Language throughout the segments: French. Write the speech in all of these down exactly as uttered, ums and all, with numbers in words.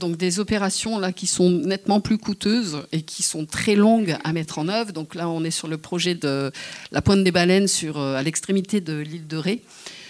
donc des opérations là, qui sont nettement plus coûteuses et qui sont très longues à mettre en œuvre. Donc là, on est sur le projet de la Pointe des Baleines sur, à l'extrémité de l'île de Ré.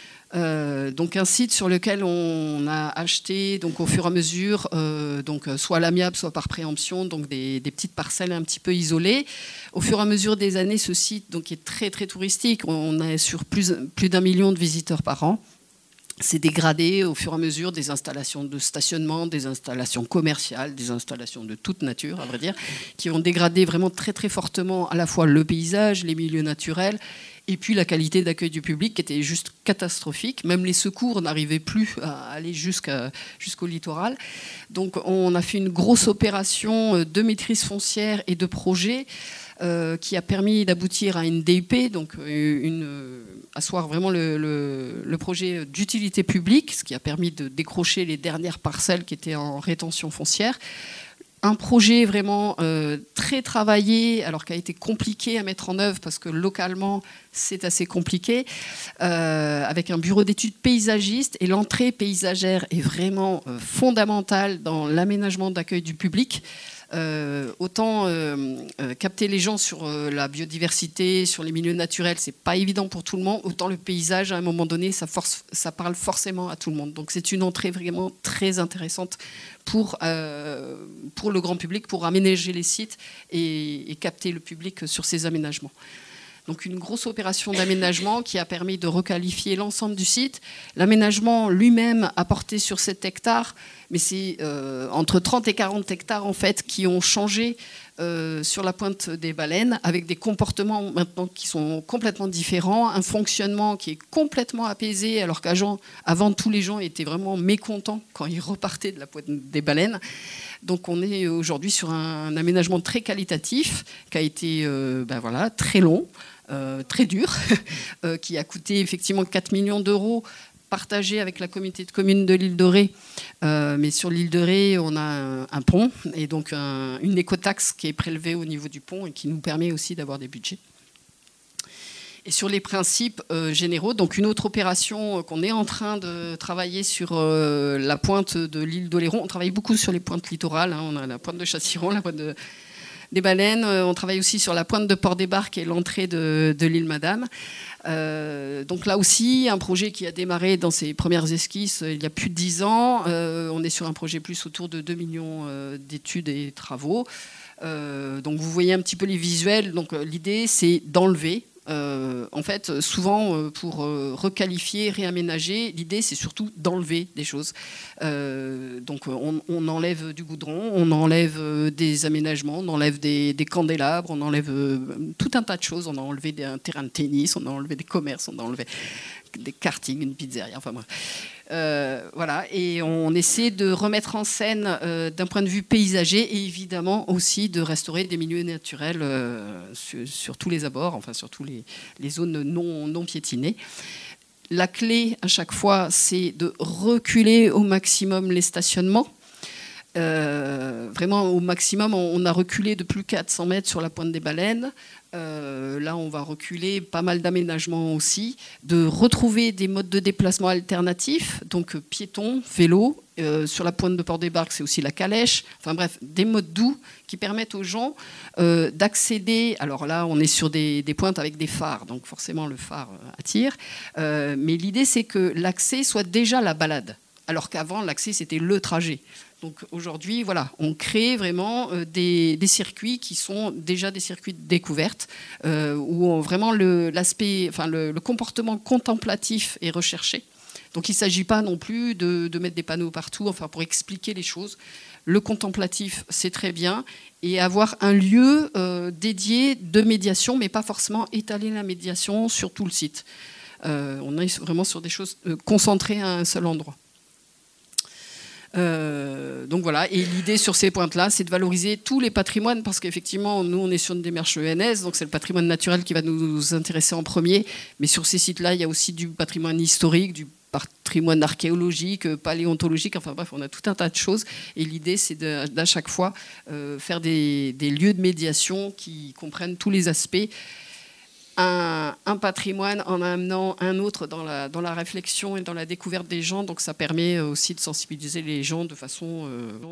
Euh, donc un site sur lequel on a acheté donc au fur et à mesure, euh, donc soit à l'amiable, soit par préemption, donc des, des petites parcelles un petit peu isolées. Au fur et à mesure des années, ce site donc est très très touristique. On est sur plus plus d'un million de visiteurs par an. C'est dégradé au fur et à mesure des installations de stationnement, des installations commerciales, des installations de toute nature, à vrai dire, qui ont dégradé vraiment très très fortement à la fois le paysage, les milieux naturels. Et puis la qualité d'accueil du public qui était juste catastrophique. Même les secours n'arrivaient plus à aller jusqu'à, jusqu'au littoral. Donc on a fait une grosse opération de maîtrise foncière et de projet euh, qui a permis d'aboutir à une D U P, donc une, euh, asseoir vraiment le, le, le projet d'utilité publique, ce qui a permis de décrocher les dernières parcelles qui étaient en rétention foncière. Un projet vraiment euh, très travaillé, alors qui a été compliqué à mettre en œuvre parce que localement c'est assez compliqué, euh, avec un bureau d'études paysagiste, et l'entrée paysagère est vraiment euh, fondamentale dans l'aménagement d'accueil du public. Euh, autant euh, euh, capter les gens sur euh, la biodiversité, sur les milieux naturels, c'est pas évident pour tout le monde. Autant le paysage, à un moment donné, ça, force, ça parle forcément à tout le monde. Donc c'est une entrée vraiment très intéressante pour, euh, pour le grand public, pour aménager les sites et, et capter le public sur ces aménagements. Donc une grosse opération d'aménagement qui a permis de requalifier l'ensemble du site. L'aménagement lui-même a porté sur sept hectares, mais c'est euh, entre trente et quarante hectares en fait qui ont changé euh, sur la Pointe des Baleines, avec des comportements maintenant qui sont complètement différents, un fonctionnement qui est complètement apaisé, alors qu'avant avant, tous les gens étaient vraiment mécontents quand ils repartaient de la Pointe des Baleines. Donc on est aujourd'hui sur un, un aménagement très qualitatif qui a été euh, ben voilà, très long. Euh, très dur, euh, qui a coûté effectivement quatre millions d'euros, partagés avec la communauté de communes de l'île de Ré. Euh, mais sur l'île de Ré, on a un, un pont et donc un, une écotaxe qui est prélevée au niveau du pont et qui nous permet aussi d'avoir des budgets. Et sur les principes euh, généraux, donc une autre opération euh, qu'on est en train de travailler sur euh, la pointe de l'île d'Oléron. On travaille beaucoup sur les pointes littorales, hein. On a la pointe de Châtillon, la pointe de des Baleines. On travaille aussi sur la pointe de Port-des-Barques et l'entrée de, de l'île Madame. Euh, donc là aussi, un projet qui a démarré dans ses premières esquisses il y a plus de dix ans. Euh, on est sur un projet plus autour de deux millions euh, d'études et travaux. Euh, donc vous voyez un petit peu les visuels. Donc l'idée, c'est d'enlever. Euh, en fait, souvent, euh, pour euh, requalifier, réaménager, l'idée, c'est surtout d'enlever des choses. Euh, donc, on, on enlève du goudron, on enlève euh, des aménagements, on enlève des, des candélabres, on enlève euh, tout un tas de choses. On a enlevé des, un terrain de tennis, on a enlevé des commerces, on a enlevé des kartings, une pizzeria, enfin bref. Euh, voilà, et on essaie de remettre en scène euh, d'un point de vue paysager et évidemment aussi de restaurer des milieux naturels euh, sur, sur tous les abords, enfin sur toutes les, les zones non, non piétinées. La clé à chaque fois, c'est de reculer au maximum les stationnements. Euh, vraiment au maximum, on a reculé de plus de quatre cents mètres sur la Pointe des Baleines. Euh, là, on va reculer pas mal d'aménagements aussi, de retrouver des modes de déplacement alternatifs, donc piétons, vélos. Euh, sur la pointe de Port-des-Barques, c'est aussi la calèche. Enfin bref, des modes doux qui permettent aux gens euh, d'accéder. Alors là, on est sur des, des pointes avec des phares, donc forcément le phare attire. Euh, mais l'idée, c'est que l'accès soit déjà la balade, alors qu'avant, l'accès, c'était le trajet. Donc aujourd'hui, voilà, on crée vraiment euh, des, des circuits qui sont déjà des circuits de découverte, euh, où on, vraiment le, l'aspect, enfin le, le comportement contemplatif est recherché. Donc il ne s'agit pas non plus de, de mettre des panneaux partout, enfin pour expliquer les choses. Le contemplatif, c'est très bien, et avoir un lieu euh, dédié de médiation, mais pas forcément étaler la médiation sur tout le site. Euh, on est vraiment sur des choses euh, concentrées à un seul endroit. Euh, donc voilà, et l'idée sur ces pointes-là, c'est de valoriser tous les patrimoines, parce qu'effectivement, nous, on est sur une démarche E N S, donc c'est le patrimoine naturel qui va nous intéresser en premier, mais sur ces sites-là, il y a aussi du patrimoine historique, du patrimoine archéologique, paléontologique, enfin bref, on a tout un tas de choses, et l'idée, c'est de, d'à chaque fois euh, faire des, des lieux de médiation qui comprennent tous les aspects. Un, un patrimoine en amenant un autre dans la, dans la réflexion et dans la découverte des gens. Donc ça permet aussi de sensibiliser les gens de façon, euh,